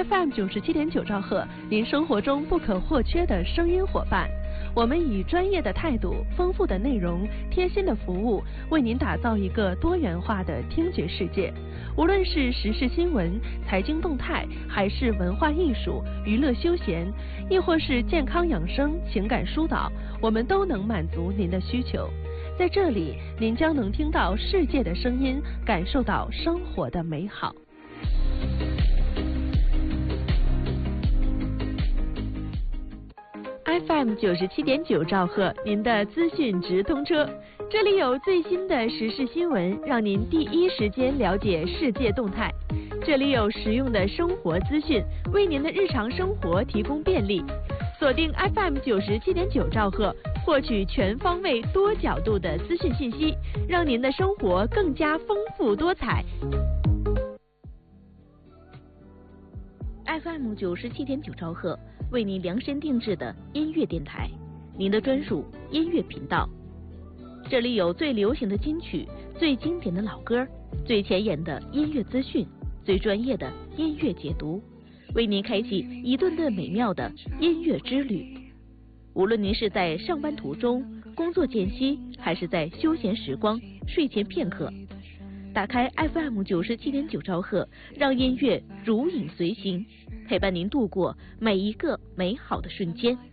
FM 97.9兆赫，您生活中不可或缺的声音伙伴。我们以专业的态度、丰富的内容、贴心的服务，为您打造一个多元化的听觉世界。无论是时事新闻、财经动态，还是文化艺术、娱乐休闲，亦或是健康养生、情感疏导，我们都能满足您的需求。在这里，您将能听到世界的声音，感受到生活的美好。FM 97.9兆赫，您的资讯直通车，这里有最新的时事新闻，让您第一时间了解世界动态。这里有实用的生活资讯，为您的日常生活提供便利。锁定 FM 97.9兆赫，获取全方位、多角度的资讯信息，让您的生活更加丰富多彩。FM 97.9兆赫，为您量身定制的音乐电台，您的专属音乐频道。这里有最流行的金曲、最经典的老歌、最前沿的音乐资讯、最专业的音乐解读，为您开启一顿顿美妙的音乐之旅。无论您是在上班途中、工作间隙，还是在休闲时光、睡前片刻，打开 FM 97.9兆赫，让音乐如影随形，陪伴您度过每一个美好的瞬间。